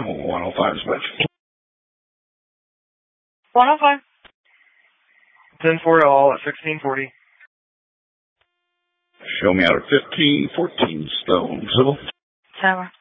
105 dispatch. 105. 10-4 all at 1640. Show me out at 1514 Stone. Civil. Tower.